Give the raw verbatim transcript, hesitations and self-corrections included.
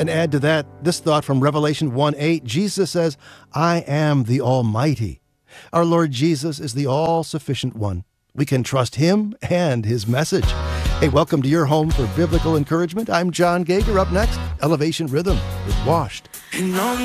And add to that this thought from Revelation one eight. Jesus says, I am the Almighty. Our Lord Jesus is the all-sufficient one. We can trust him and his message. Hey, welcome to your home for biblical encouragement. I'm John Gager. Up next, Elevation Rhythm with Washed.